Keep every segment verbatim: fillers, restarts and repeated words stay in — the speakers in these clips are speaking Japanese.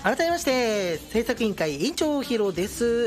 改めまして制作委員会委員長ヒロです。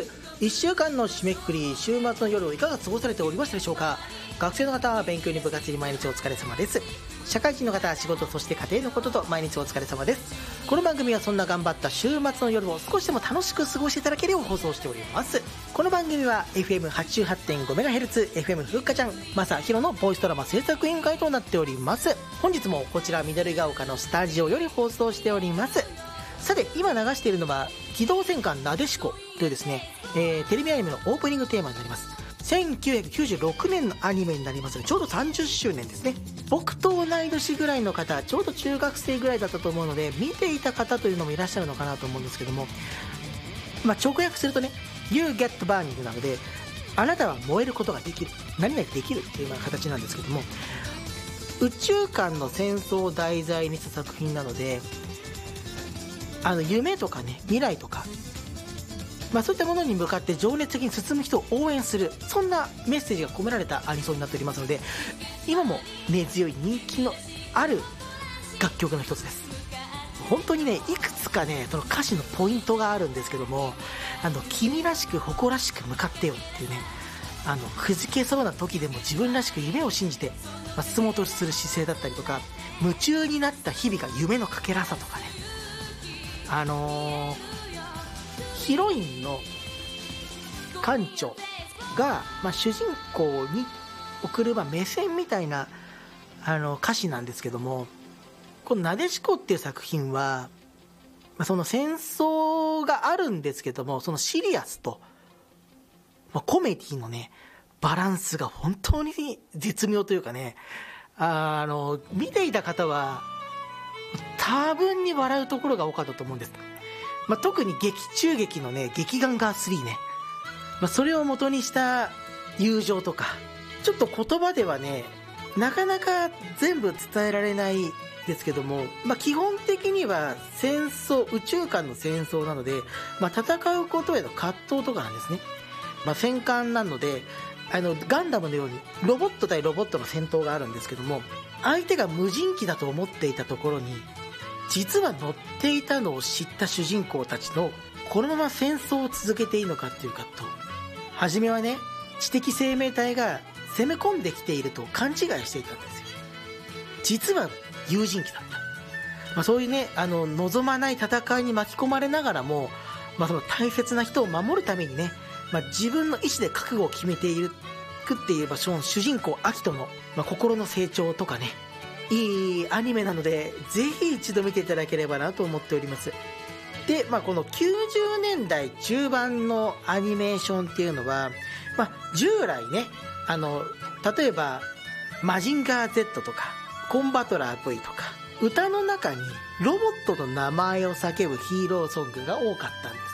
いっしゅうかんの締めくくり、週末の夜をいかが過ごされておりましたでしょうか。学生の方は勉強に部活に毎日お疲れ様です。社会人の方は仕事、そして家庭のことと毎日お疲れ様です。この番組はそんな頑張った週末の夜を少しでも楽しく過ごしていただけるよう放送しております。この番組は エフエムはちじゅうはちてんごメガヘルツ エフエム ふっかちゃんマサヒロのボイスドラマ制作委員会となっております。本日もこちら緑が丘のスタジオより放送しております。さて今流しているのは機動戦艦なでしこというですね、えー、テレビアニメのオープニングテーマになります。せんきゅうひゃくきゅうじゅうろくねんのアニメになりますので、ちょうどさんじゅっしゅうねんですね。僕と同い年ぐらいの方、ちょうど中学生ぐらいだったと思うので、見ていた方というのもいらっしゃるのかなと思うんですけども、まあ、直訳するとね You get burning なので、あなたは燃えることができる、何々できるっていうような形なんですけども、宇宙間の戦争を題材にした作品なので、あの夢とかね、未来とか、まあ、そういったものに向かって情熱的に進む人を応援する、そんなメッセージが込められたアニソンになっておりますので、今も根強い人気のある楽曲の一つです。本当にね、いくつかね、その歌詞のポイントがあるんですけども、あの君らしく誇らしく向かってよっていうね、あのくじけそうな時でも自分らしく夢を信じて、まあ、進もうとする姿勢だったりとか、夢中になった日々が夢のかけらさとかね、あのー、ヒロインの艦長が、まあ、主人公に送る、まあ、目線みたいなあの歌詞なんですけども、このなでしこっていう作品は、まあ、その戦争があるんですけども、そのシリアスと、まあ、コメディのねバランスが本当に絶妙というかね、あの見ていた方は多分に笑うところが多かったと思うんです。まあ、特に劇中劇のね劇ガンガースリーね、まあ、それを元にした友情とか、ちょっと言葉ではねなかなか全部伝えられないですけども、まあ、基本的には戦争、宇宙間の戦争なので、まあ、戦うことへの葛藤とかなんですね。まあ、戦艦なので、あのガンダムのようにロボット対ロボットの戦闘があるんですけども、相手が無人機だと思っていたところに実は乗っていたのを知った主人公たちの、このまま戦争を続けていいのかっていう葛藤。初めはね、知的生命体が攻め込んできていると勘違いしていたんですよ。実は有人機だった。まあ、そういうね、あの望まない戦いに巻き込まれながらも、まあ、その大切な人を守るためにね、まあ、自分の意思で覚悟を決めているっていう場所の主人公アキトの、まあ、心の成長とかね、いいアニメなのでぜひ一度見ていただければなと思っております。で、まあ、このきゅうじゅうねんだい中盤のアニメーションっていうのは、まあ、従来ね、あの例えばマジンガー Z とかコンバトラー V とか、歌の中にロボットの名前を叫ぶヒーローソングが多かったんです。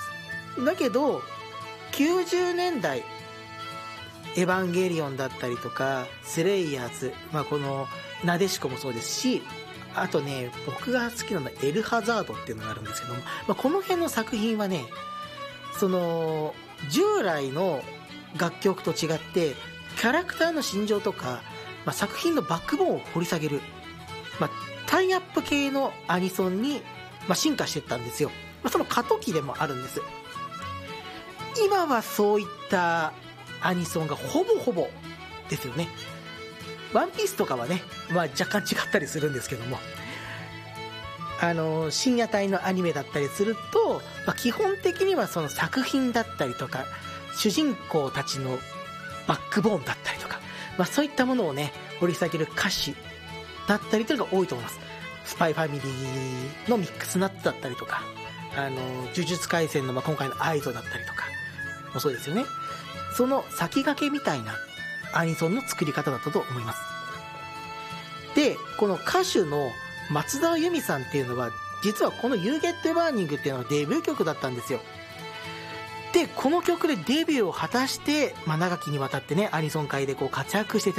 だけどきゅうじゅうねんだいエヴァンゲリオンだったりとかスレイヤーズ、まあ、このなでしこもそうですし、あとね僕が好きなのはエルハザードっていうのがあるんですけども、まあ、この辺の作品はね、その従来の楽曲と違ってキャラクターの心情とか、まあ、作品のバックボーンを掘り下げる、まあ、タイアップ系のアニソンに、まあ、進化していったんですよ。まあ、その過渡期でもあるんです。今はそういったアニソンがほぼほぼですよね。ワンピースとかはね、まあ、若干違ったりするんですけども、あの深夜帯のアニメだったりすると、まあ、基本的にはその作品だったりとか主人公たちのバックボーンだったりとか、まあ、そういったものをね掘り下げる歌詞だったりというのが多いと思います。スパイファミリーのミックスナッツだったりとか、あの呪術廻戦のまあ今回のアイゾだったりとかもそうですよね。その先駆けみたいなアニソンの作り方だったと思います。で、この歌手の松田由美さんっていうのは実はこの You Get Burning っていうのはデビュー曲だったんですよ。で、この曲でデビューを果たして、まあ、長きにわたってねアニソン界でこう活躍していた